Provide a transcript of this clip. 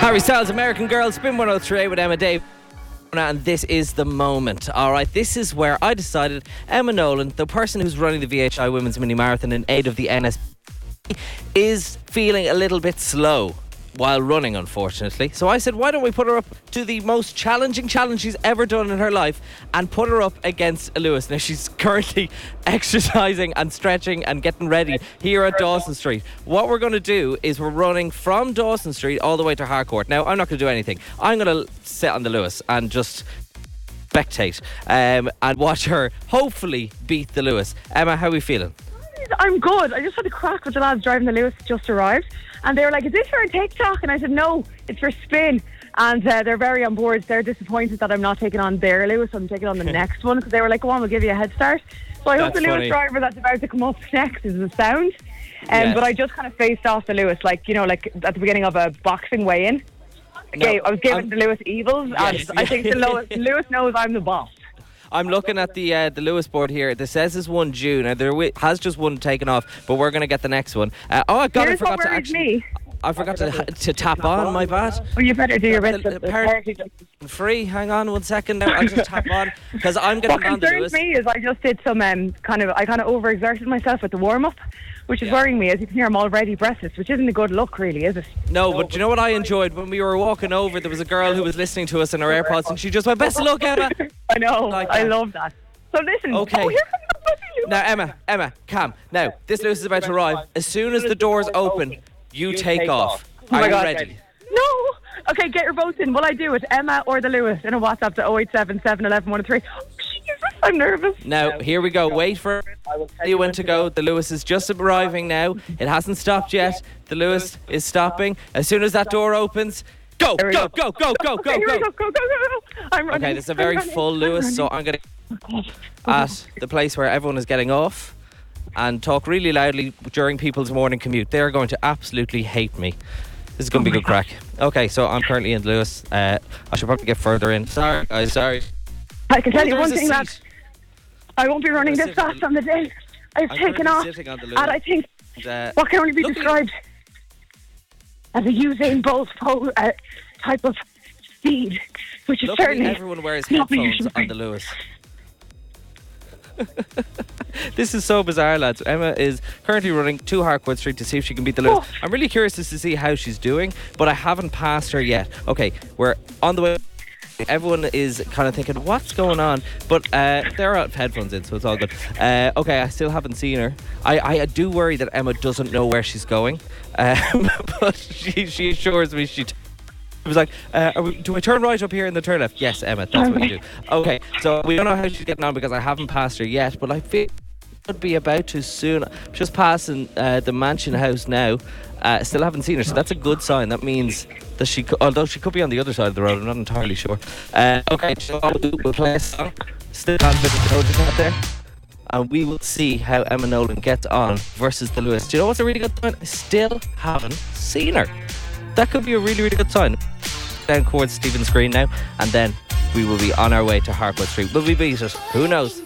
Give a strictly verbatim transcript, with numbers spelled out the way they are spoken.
Harry Styles, American Girl, Spin one oh three with Emma Dave. And this is the moment. Alright, this is where I decided Emma Nolan, the person who's running the V H I Women's Mini Marathon in aid of the N S B, is feeling a little bit slow while running, unfortunately. So I said, why don't we put her up to the most challenging challenge she's ever done in her life and put her up against Lewis. Now, she's currently exercising and stretching and getting ready here at Dawson Street. What we're going to do is we're running from Dawson Street all the way to Harcourt. Now, I'm not going to do anything. I'm going to sit on the Lewis and just spectate um, and watch her hopefully beat the Lewis. Emma, how are we feeling? I'm good. I just had a crack with the lads driving the Lewis, just arrived. And they were like, is this for a TikTok? And I said, no, it's for spin. And uh, they're very on board. They're disappointed that I'm not taking on their Lewis. I'm taking on the next one. Because they were like, go on, we'll give you a head start. So I That's hope the Lewis funny. driver that's about to come up next is a sound. Um, Yes. But I just kind of faced off the Lewis, like, you know, like at the beginning of a boxing weigh-in. Okay, I was given I'm- the Lewis evils. Yes, And I think the Lewis, Lewis knows I'm the boss. I'm looking at the uh, the Lewis board here. This says it's one June. Now, there wi- has just one taken off, but we're going to get the next one. Uh, oh, I got Here's I forgot what to worries actually... me. I forgot to, to tap on, my bad. Well, you better do your The- best. the party- Free, hang on one second now. I'll just tap on because I'm getting What on the concerns Lewis. me is I just did some um, kind of, I kind of overexerted myself with the warm-up, which is Yeah. worrying me. As you can hear, I'm already breathless, which isn't a good look, really, is it? No, but do you know what I enjoyed? When we were walking over, there was a girl who was listening to us in her AirPods and she just went, best of luck, Emma. I know, Like I that. love that. So listen, Okay. oh, here comes the bloody Lewis. Now, Emma, Emma, calm. Now, this Lewis is about to arrive. As soon as the doors open, you take off. Oh Are my you God. ready? No! Okay, get your votes in. Will I do it, Emma or the Lewis? In a WhatsApp to oh eight seven, seven one one, one oh three. Oh, Jesus, I'm nervous. Now, here we go. Wait for you when to go. The Lewis is just arriving now. It hasn't stopped yet. The Lewis is stopping. As soon as that door opens, go, Here we go, go, go, go, Okay, go, here we go. go, go, go, go, go. I'm running. Okay, this is a I'm very running, full I'm Lewis, running. so I'm going to Oh, at the place where everyone is getting off and talk really loudly during people's morning commute. They are going to absolutely hate me. This is going to be good crack. Okay, so I'm currently in Lewis. Uh, I should probably get further in. Sorry, guys, sorry. I can tell you There's one a thing, seat. lads. I won't be running There's this a seat fast on the day. I've I'm taken currently off. sitting on the And Lewis. I think And, uh, what can only be look at- described as a Usain Bolt po- uh, type of speed, which is Luckily, certainly everyone wears not the headphones usual on the Lewis. This is so bizarre, lads. Emma is currently running to Harcourt Street to see if she can beat the Lewis. Oh. I'm really curious as to see how she's doing, but I haven't passed her yet. Okay, we're on the way. Everyone is kind of thinking, what's going on? But uh, they're out of headphones in, so it's all good. Uh, okay, I still haven't seen her. I, I do worry that Emma doesn't know where she's going, um, but she, she assures me she... T- It was like, uh, are we, do I turn right up here in the turn left? Yes, Emma, that's what you do. Okay, so we don't know how she's getting on because I haven't passed her yet, but I feel could be about to soon. Just passing uh, the mansion house now. Uh, still haven't seen her, so that's a good sign. That means that she, could, although she could be on the other side of the road, I'm not entirely sure. Uh, okay, so we'll play a song. Still on a bit of Doja Cat there. And we will see how Emma Nolan gets on versus the Lewis. Do you know what's a really good sign? I still haven't seen her. That could be a really, really good sign. Down towards Stephen's Green now, and then we will be on our way to Harcourt Street. Will we beat it? Who knows?